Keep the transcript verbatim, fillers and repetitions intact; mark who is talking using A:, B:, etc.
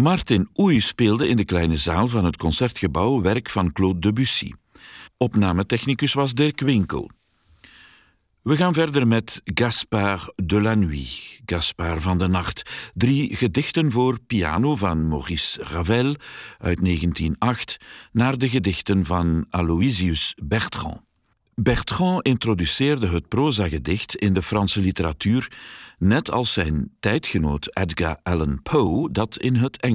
A: Martin Oei speelde in de kleine zaal van het Concertgebouw werk van Claude Debussy. Opnametechnicus was Dirk Winkel. We gaan verder met Gaspard de la Nuit, Gaspard van de Nacht. Drie gedichten voor piano van Maurice Ravel uit negentien nul acht naar de gedichten van Aloysius Bertrand. Bertrand introduceerde het prosagedicht in de Franse literatuur, net als zijn tijdgenoot Edgar Allan Poe dat in het Engels